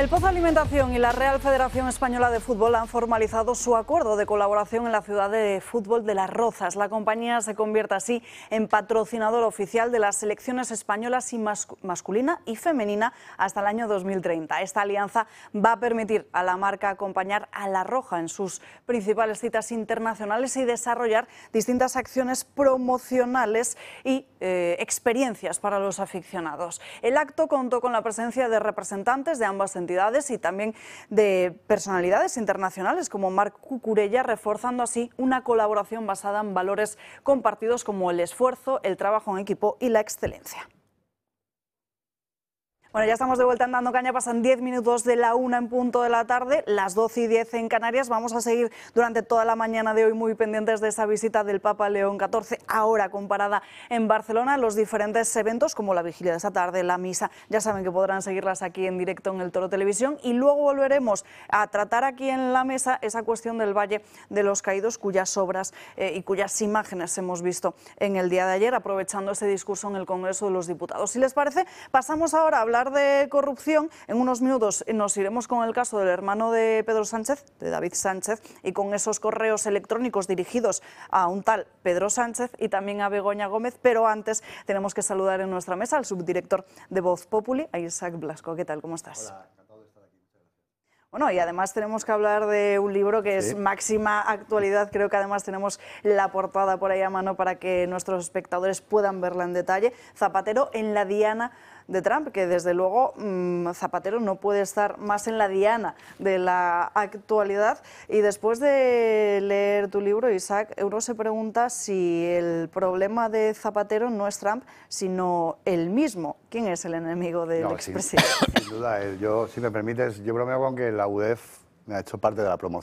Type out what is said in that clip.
El Pozo Alimentación y la Real Federación Española de Fútbol han formalizado su acuerdo de colaboración en la ciudad de fútbol de Las Rozas. La compañía se convierte así en patrocinador oficial de las selecciones españolas y masculina y femenina hasta el año 2030. Esta alianza va a permitir a la marca acompañar a La Roja en sus principales citas internacionales y desarrollar distintas acciones promocionales y experiencias para los aficionados. El acto contó con la presencia de representantes de ambas entidades y también de personalidades internacionales como Marc Cucurella, reforzando así una colaboración basada en valores compartidos como el esfuerzo, el trabajo en equipo y la excelencia. Bueno, ya estamos de vuelta en Dando Caña, pasan 10 minutos de la 1 en punto de la tarde, las 12:10 en Canarias. Vamos a seguir durante toda la mañana de hoy muy pendientes de esa visita del Papa León XIV, ahora con parada en Barcelona, los diferentes eventos como la vigilia de esta tarde, la misa, ya saben que podrán seguirlas aquí en directo en el Toro Televisión, y luego volveremos a tratar aquí en la mesa esa cuestión del Valle de los Caídos, cuyas obras y cuyas imágenes hemos visto en el día de ayer, aprovechando ese discurso en el Congreso de los Diputados. Si les parece, pasamos ahora a hablar de corrupción. En unos minutos nos iremos con el caso del hermano de Pedro Sánchez, de David Sánchez, y con esos correos electrónicos dirigidos a un tal Pedro Sánchez y también a Begoña Gómez, pero antes tenemos que saludar en nuestra mesa al subdirector de Voz Populi, a Isaac Blasco. ¿Qué tal? ¿Cómo estás? Hola, encantado de estar aquí. Muchas gracias. Bueno, y además tenemos que hablar de un libro que es máxima actualidad. Creo que además tenemos la portada por ahí a mano para que nuestros espectadores puedan verla en detalle. Zapatero en la diana de Trump, que desde luego Zapatero no puede estar más en la diana de la actualidad. Y después de leer tu libro, Isaac, uno se pregunta si el problema de Zapatero no es Trump, sino él mismo. ¿Quién es el enemigo del expresidente? Sin duda, yo, si me permites, yo bromeo con que la UDEF me ha hecho parte de la promoción